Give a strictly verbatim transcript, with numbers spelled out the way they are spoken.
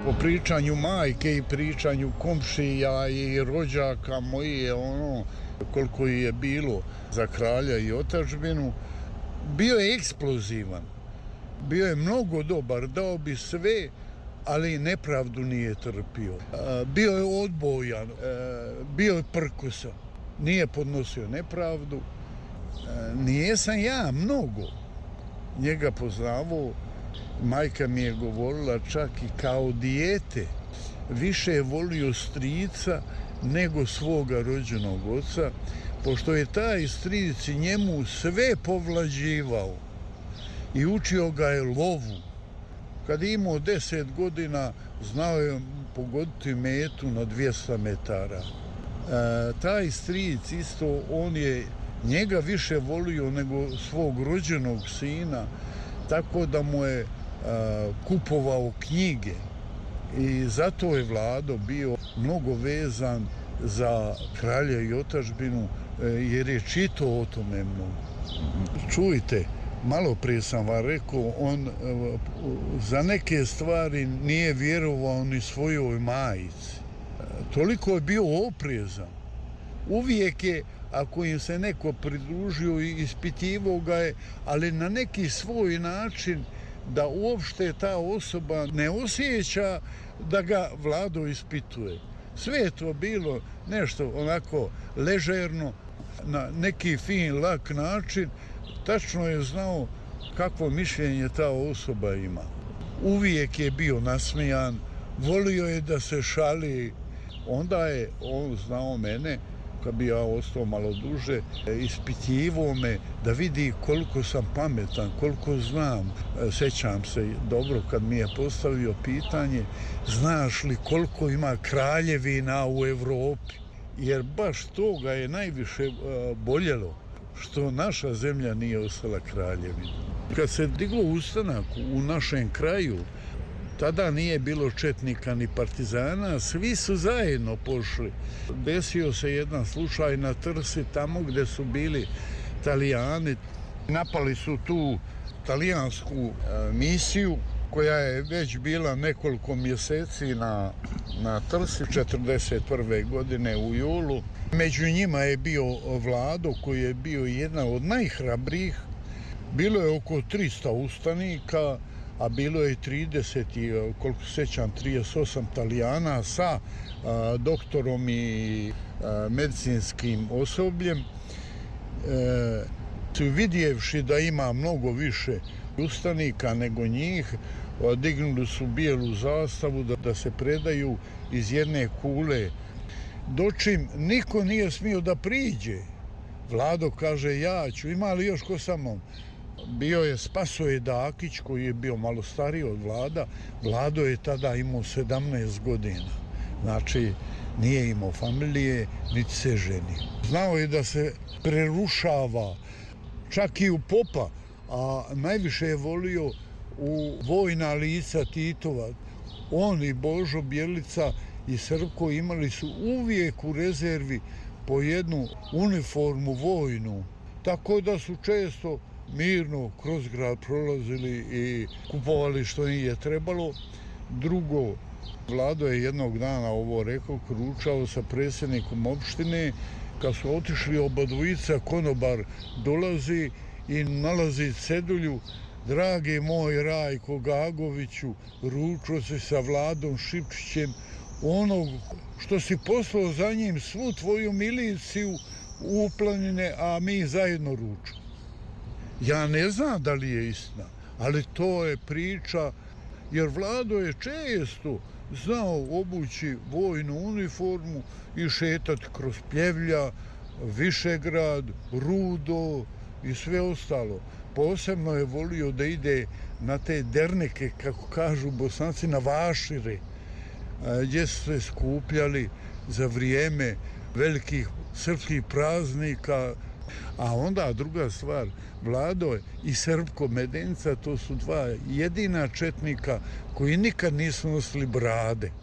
Po pričanju majke i pričanju komšija i rođaka moje, ono, koliko je bilo za kralja i otadžbinu, bio je eksplozivan. Bio je mnogo dobar, dao bi sve, ali nepravdu nije trpio. Bio je odbojan, bio je prkosa, nije podnosio nepravdu. Nijesam ja mnogo njega poznavao. Majka mi je govorila čak i kao dijete. Više je volio strica nego svoga rođenog oca, pošto je taj stric njemu sve povlađivao i učio ga je lovu. Kad je imao deset godina, znao je pogoditi metu na dvjesto metara. E, taj stric isto, on je njega više volio nego svog rođenog sina, tako da mu je a, kupovao knjige. I zato je Vlado bio mnogo vezan za kralja i otadžbinu, jer je čitao o tome mnogo. Čujte, malo prije sam vam rekao, on za neke stvari nije vjerovao ni svojoj majici. Toliko je bio oprezan. Uvijek je, ako im se neko pridružio i ispitivao ga je, ali na neki svoj način, da uopšte ta osoba ne osjeća da ga Vlado ispituje. Sve je to bilo nešto onako ležerno, na neki fin, lak način. Tačno je znao kakvo mišljenje ta osoba ima. Uvijek je bio nasmijan, volio je da se šali. Onda je on znao mene, kad bi ja ostao malo duže, ispitivao me da vidi koliko sam pametan, koliko znam. Sjećam se dobro kad mi je postavio pitanje, znaš li koliko ima kraljevina u Evropi? Jer baš to ga je najviše boljelo, što naša zemlja nije ostala kraljevina. Kad se diglo ustanak u našem kraju, tada nije bilo četnika ni partizana, svi su zajedno pošli. Desio se jedan slučaj na Trsi, tamo gdje su bili Talijani. Napali su tu talijansku misiju, koja je već bila nekoliko mjeseci na, na Trsi, četrdeset prve godine u julu. Među njima je bio Vlado, koji je bio jedan od najhrabrijih. Bilo je oko tristo ustanika, a bilo je trideset, koliko sećam, trideset osam Talijana sa a, doktorom i a, medicinskim osobljem. E, vidjevši da ima mnogo više ustanika nego njih, dignuli su bijelu zastavu da, da se predaju iz jedne kule. Dočim niko nije smio da priđe. Vlado kaže, ja ću, ima li još ko sa mnom? Bio je Spasoje Dakić, koji je bio malo stariji od Vlada. Vlado je tada imao sedamnaest godina. Znači, nije imao familije, niti se ženi. Znao je da se prerušava, čak i u popa, a najviše je volio u vojna lica Titova. On i Božo Bjelica i Srpko imali su uvijek u rezervi po jednu uniformu vojnu, tako da su često mirno kroz grad prolazili i kupovali što im je trebalo. Drugo, Vlado je jednog dana ovo rekao, kručao sa predsjednikom opštine. Kad su otišli oba dvojica, konobar dolazi i nalazi cedulju, dragi moj Rajko Gagoviću, ručo se sa Vladom Šipčićem, onog što si poslao za njim svu tvoju miliciju u Planine, a mi zajedno ručo. Ja ne znam da li je istina, ali to je priča, jer Vlado je često znao obući vojnu uniformu i šetati kroz Pljevlja, Višegrad, Rudo i sve ostalo. Posebno je volio da ide na te derneke, kako kažu Bosanci, na vašire, gdje su se skupljali za vrijeme velikih srpskih praznika. A onda druga stvar, Vlado i Srpko Medenca, to su dva jedina četnika koji nikad nisu nosili brade.